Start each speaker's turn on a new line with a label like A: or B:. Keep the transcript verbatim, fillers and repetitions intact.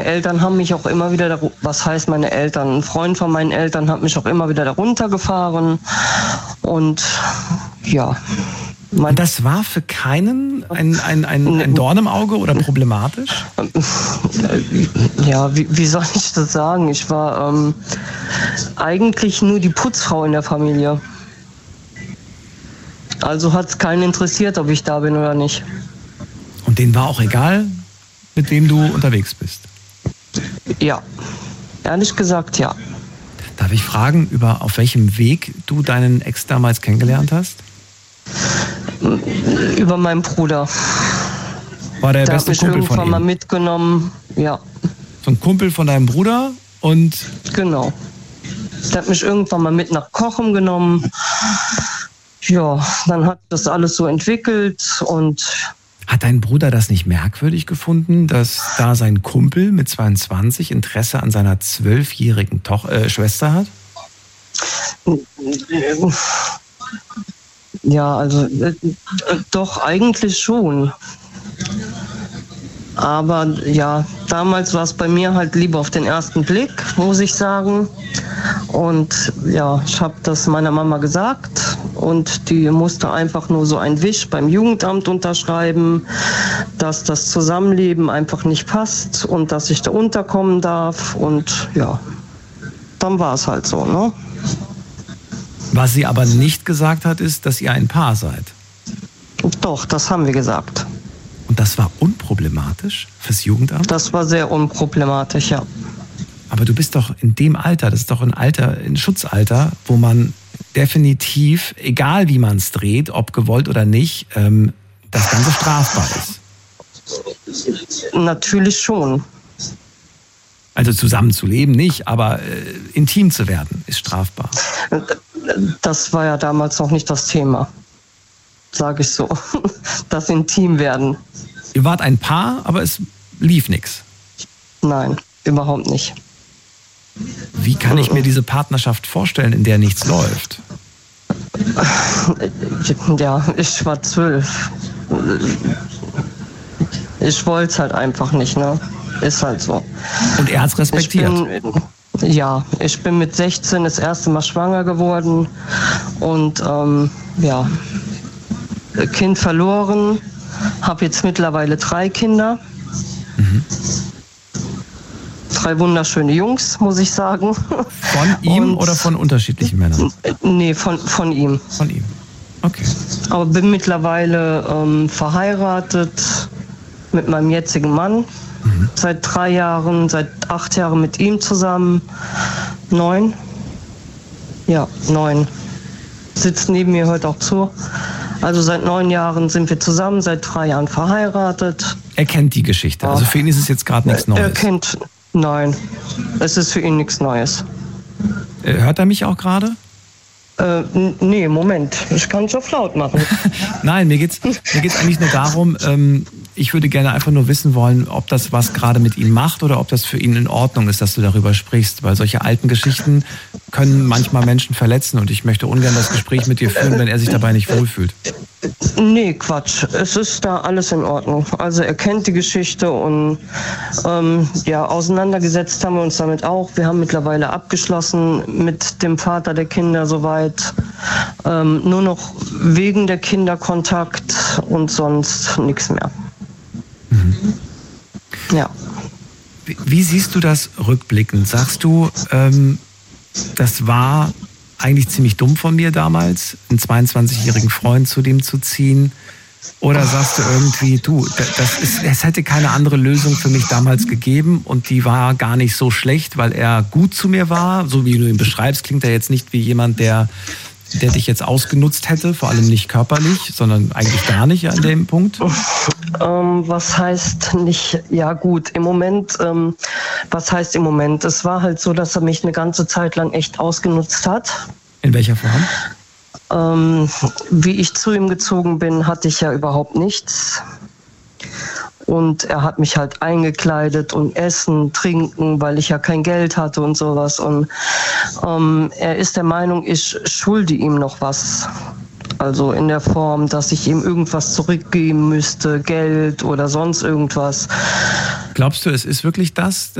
A: Eltern haben mich auch immer wieder, daru- was heißt meine Eltern? Ein Freund von meinen Eltern hat mich auch immer wieder darunter gefahren. Und ja.
B: Und das war für keinen ein, ein, ein, ein Dorn im Auge oder problematisch?
A: Ja, wie, wie soll ich das sagen? Ich war ähm, eigentlich nur die Putzfrau in der Familie. Also hat es keinen interessiert, ob ich da bin oder nicht.
B: Und denen war auch egal, mit wem du unterwegs bist?
A: Ja, ehrlich gesagt ja.
B: Darf ich fragen, über auf welchem Weg du deinen Ex damals kennengelernt hast?
A: Über meinen Bruder.
B: War der
A: Der hat
B: beste
A: mich
B: Kumpel
A: irgendwann
B: von ihm?
A: mal mitgenommen, ja.
B: So ein Kumpel von deinem Bruder und...
A: Genau. Der hat mich irgendwann mal mit nach Cochem genommen. Ja, dann hat das alles so entwickelt und...
B: Hat dein Bruder das nicht merkwürdig gefunden, dass da sein Kumpel mit zweiundzwanzig Interesse an seiner zwölfjährigen Toch- äh, Schwester hat?
A: Ja, also äh, doch eigentlich schon. Aber ja, damals war es bei mir halt lieber auf den ersten Blick, muss ich sagen. Und ja, ich habe das meiner Mama gesagt und die musste einfach nur so einen Wisch beim Jugendamt unterschreiben, dass das Zusammenleben einfach nicht passt und dass ich da unterkommen darf. Und ja, dann war es halt so, ne?
B: Was sie aber nicht gesagt hat, ist, dass ihr ein Paar seid.
A: Doch, das haben wir gesagt.
B: Und das war unproblematisch fürs Jugendamt?
A: Das war sehr unproblematisch, ja.
B: Aber du bist doch in dem Alter, das ist doch ein Alter, ein Schutzalter, wo man definitiv, egal wie man es dreht, ob gewollt oder nicht, ähm, das Ganze strafbar ist.
A: Natürlich schon.
B: Also zusammenzuleben nicht, aber äh, intim zu werden ist strafbar.
A: Das war ja damals noch nicht das Thema, sage ich so. Das Intim werden.
B: Ihr wart ein Paar, aber es lief nichts.
A: Nein, überhaupt nicht.
B: Wie kann ich mir diese Partnerschaft vorstellen, in der nichts läuft?
A: Ja, ich war zwölf. Ich wollte es halt einfach nicht, ne? Ist halt so.
B: Und er hat es respektiert?
A: Ich bin, ja, ich bin mit sechzehn das erste Mal schwanger geworden und ähm, ja, Kind verloren, habe jetzt mittlerweile drei Kinder.
B: Mhm.
A: Drei wunderschöne Jungs, muss ich sagen.
B: Von ihm
A: und,
B: oder von unterschiedlichen Männern?
A: Nee, von, von ihm.
B: Von ihm, okay.
A: Aber bin mittlerweile ähm, verheiratet mit meinem jetzigen Mann. Mhm. Seit drei Jahren, seit acht Jahren mit ihm zusammen. Neun. Ja, neun. Sitzt neben mir, hört auch zu. Also seit neun Jahren sind wir zusammen, seit drei Jahren verheiratet.
B: Er kennt die Geschichte, also für ihn ist es jetzt gerade nichts Neues.
A: Er kennt, nein, es ist für ihn nichts Neues.
B: Hört er mich auch gerade?
A: Äh, nee, Moment, ich kann es auf laut machen.
B: Nein, mir geht's, mir geht's eigentlich nur darum, ähm, ich würde gerne einfach nur wissen wollen, ob das was gerade mit ihm macht oder ob das für ihn in Ordnung ist, dass du darüber sprichst, weil solche alten Geschichten können manchmal Menschen verletzen und ich möchte ungern das Gespräch mit dir führen, wenn er sich dabei nicht wohlfühlt.
A: Nee, Quatsch. Es ist da alles in Ordnung. Also er kennt die Geschichte und ähm, ja, auseinandergesetzt haben wir uns damit auch. Wir haben mittlerweile abgeschlossen mit dem Vater der Kinder soweit. Ähm, nur noch wegen der Kinder Kontakt und sonst nichts mehr.
B: Mhm.
A: Ja.
B: Wie, wie siehst du das rückblickend? Sagst du, ähm, das war eigentlich ziemlich dumm von mir damals, einen zweiundzwanzigjährigen Freund zu dem zu ziehen? Oder sagst du irgendwie, du, das ist, es hätte keine andere Lösung für mich damals gegeben und die war gar nicht so schlecht, weil er gut zu mir war? So wie du ihn beschreibst, klingt er jetzt nicht wie jemand, der, der dich jetzt ausgenutzt hätte, vor allem nicht körperlich, sondern eigentlich gar nicht an dem Punkt?
A: Ähm, was heißt nicht, ja gut, im Moment, ähm, was heißt im Moment? Es war halt so, dass er mich eine ganze Zeit lang echt ausgenutzt hat.
B: In welcher Form?
A: Ähm, wie ich zu ihm gezogen bin, hatte ich ja überhaupt nichts. Und er hat mich halt eingekleidet und essen, trinken, weil ich ja kein Geld hatte und sowas. Und ähm, er ist der Meinung, ich schulde ihm noch was. Also in der Form, dass ich ihm irgendwas zurückgeben müsste, Geld oder sonst irgendwas.
B: Glaubst du, es ist wirklich das?